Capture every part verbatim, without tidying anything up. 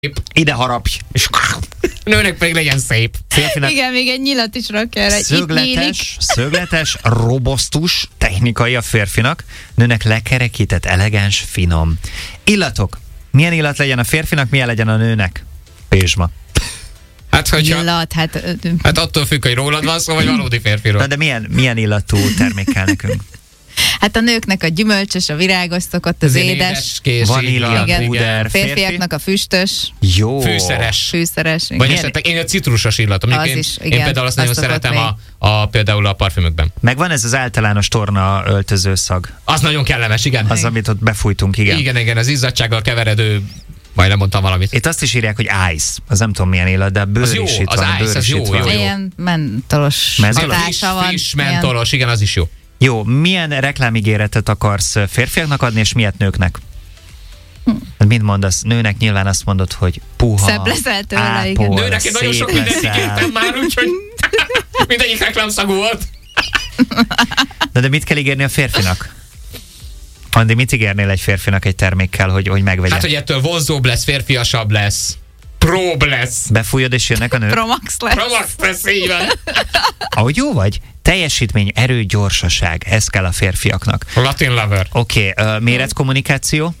Ide harapj, és nőnek pedig legyen szép. Férfinak igen, még egy nyilat is rak erre. szögletes, szögletes, robosztus, technikai a férfinak, nőnek lekerekített, elegáns, finom. Illatok. Milyen illat legyen a férfinak, milyen legyen a nőnek? Pézsma. Hát, hogyha, Illat, hát... hát attól függ, hogy rólad van szó, vagy valódi férfiról. Na de milyen, milyen illatú termék kell nekünk? Hát a nőknek a gyümölcsös, a virágos szokott, az, az édes. édes kész, vanília, igen. púder, Férfiaknak a füstös. Jó. Fűszeres. Fűszeres. Vagy igen. esetleg én a citrusos illatom. Az én, is, én igen. például azt Azt nagyon szeretem még. a, a, például a parfümökben. Megvan ez az általános torna öltöző szag. Az nagyon kellemes, igen. Az, amit ott befújtunk, igen. Igen, igen, az izzadsággal keveredő, majdnem mondtam valamit. Itt azt is írják, hogy ice. Az nem tudom milyen illat, de a bőr Az jó, is itt az van. ice, bőr az is jó, itt van. jó, jó. Ilyen mentolos Mező? Friss, hatása van. friss, Ilyen- mentolos, igen, az is jó. Jó, milyen reklámígéretet akarsz férfiaknak adni, és miért nőknek? Hm. Mit mondasz? Nőnek nyilván azt mondod, hogy puha, Szebb leszel tőle, ápol, igen. Nőnek én nagyon szép sok mindent leszel. ígértem már, úgyhogy mindegyik reklámszagú volt. De, de mit kell ígérni a férfinak? Andi, mit ígérnél egy férfinak egy termékkel, hogy, hogy megvegye? Hát, hogy ettől vonzóbb lesz, férfiasabb lesz, prób lesz. Befújod, és jönnek a nők? Promax lesz. Promax lesz, így van. Ahogy jó vagy? Teljesítmény, erő, gyorsaság. Ez kell a férfiaknak. Latin lover. Oké, okay, uh, méretkommunikáció?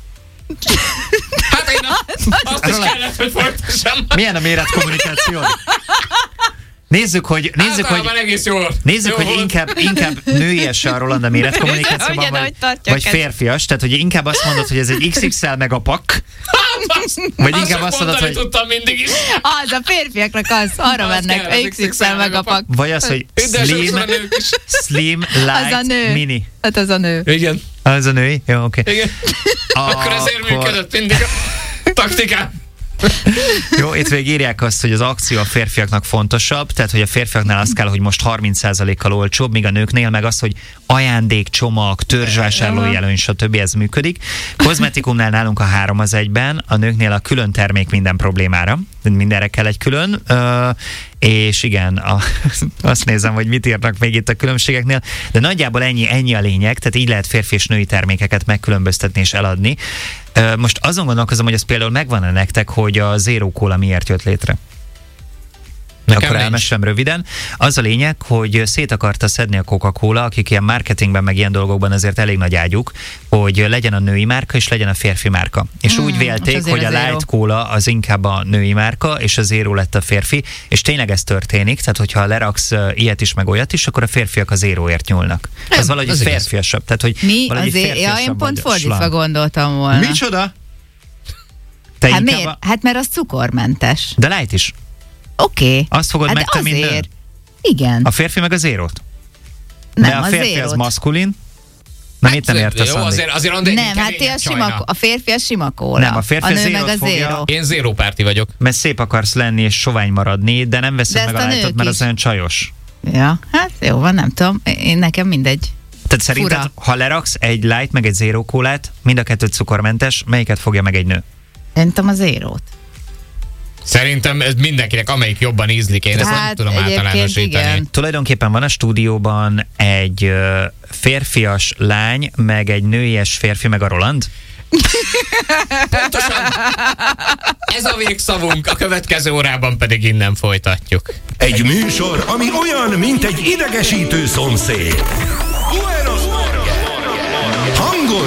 Hát én azt is kellett, hogy folytassam. Milyen a méretkommunikáció? Nézzük, hogy, nézzük, hogy, Általában egész jól. nézzük, Jó hogy volt. inkább, inkább nőies a Roland a méretkommunikációban, Ugyan, vagy, ahogy tartja vagy a kezét. férfias. Tehát, hogy inkább azt mondod, hogy ez egy iksz iksz el meg a pak, vagy Azt inkább csak azt mondod, mondani hogy tudtam mindig is. Az a férfiaknak az, arra Az mennek, kell, a az iksz iksz el iksz iksz el meg a pak. vagy az, hogy De slim, sokszor a nők is. slim, Az a light, nő. mini. Hát az a nő. Igen, Az a női? Jó, oké. Okay. igen. Akkor ezért működött mindig a taktikám. Jó, itt végig írják azt, hogy az akció a férfiaknak fontosabb, tehát hogy a férfiaknál az kell, hogy most harminc százalékkal olcsóbb, míg a nőknél meg az, hogy ajándék, csomag, törzsvásárlói előny, stb. Ez működik. Kozmetikumnál nálunk a három az egyben, a nőknél a külön termék minden problémára, mindenre kell egy külön, ö, és igen, a, azt nézem, hogy mit írnak még itt a különbségeknél, de nagyjából ennyi, ennyi a lényeg, tehát így lehet férfi és női termékeket megkülönböztetni és eladni. Ö, most azon gondolkozom, hogy az például megvan-e nektek, hogy a Zero Cola miért jött létre? Nekem Akkor nincs. elmesem röviden. Az a lényeg, hogy szét akarta szedni a Coca-Cola, akik ilyen marketingben, meg ilyen dolgokban azért elég nagy ágyuk, hogy legyen a női márka, és legyen a férfi márka. És Mm, úgy és vélték, azért hogy a a Zero. Light Cola az inkább a női márka, és a Zero lett a férfi, és tényleg ez történik, tehát hogyha leraksz uh, ilyet is, meg olyat is, akkor a férfiak a Zeroért nyúlnak. Ez Nem, valahogy az igaz. férfiasabb. Tehát, hogy Mi? valahogy Azért, ja, férfiasabb én pont vagy fordítva slang. gondoltam volna. Micsoda? Te Hát inkább miért? a... Hát mert az cukormentes. De Light is. Oké. Okay. Azt fogod Hát meg te minden. azért. Igen. A férfi meg a Zérót. Nem, De a az férfi az Zérót. maszkulin. Na, mit nem értesz, Jó, Andi? azért, azért Andi egy Nem, hát ti a, sima, a férfi a sima kóla. Nem, a férfi a nő a meg a Zérót fogja. zéro. Én zero párti vagyok. Mert szép akarsz lenni és sovány maradni, de nem veszed De meg ezt a a Lightot, nők mert is. az olyan csajos. Ja, hát jó van, nem tudom. Én nekem mindegy. Tehát szerinted, Fura. ha leraksz egy Light meg egy Zero kólát, mind a kettő cukormentes, melyiket fogja meg egy nő? Szerintem a zérót. Szerintem ez mindenkinek, amelyik jobban ízlik, én ezt nem Hát, tudom egyébként általánosítani. igen. Tulajdonképpen van a stúdióban egy ö, férfias lány, meg egy nőies férfi, meg a Roland. Pontosan. Ez a végszavunk, a következő órában pedig innen folytatjuk. Egy műsor, ami olyan, mint egy idegesítő szomszéd. Buenos